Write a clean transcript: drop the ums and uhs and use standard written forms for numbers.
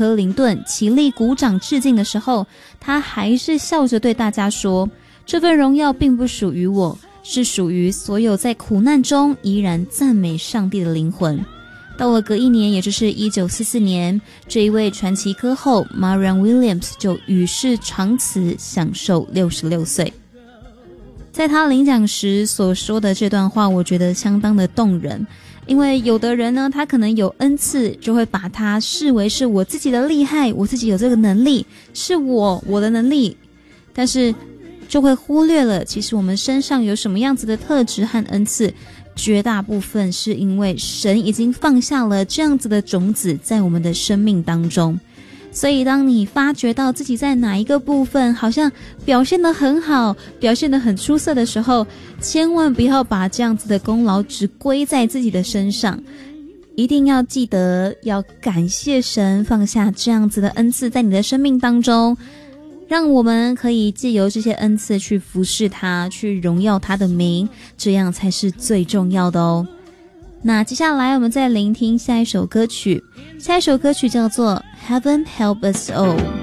克林顿起立鼓掌致敬的时候，他还是笑着对大家说，这份荣耀并不属于我，是属于所有在苦难中依然赞美上帝的灵魂。到了隔一年，也就是1944年，这一位传奇歌后 Marianne Williams 就与世长辞，享受66岁。在他领奖时所说的这段话，我觉得相当的动人。因为有的人呢，他可能有恩赐，就会把它视为是我自己的厉害，我自己有这个能力，是我的能力，但是就会忽略了其实我们身上有什么样子的特质和恩赐，绝大部分是因为神已经放下了这样子的种子在我们的生命当中。所以当你发觉到自己在哪一个部分好像表现得很好，表现得很出色的时候，千万不要把这样子的功劳只归在自己的身上，一定要记得要感谢神放下这样子的恩赐在你的生命当中，让我们可以借由这些恩赐去服侍他，去荣耀他的名，这样才是最重要的哦。那接下来我们再聆听下一首歌曲，下一首歌曲叫做 Heaven Help Us All。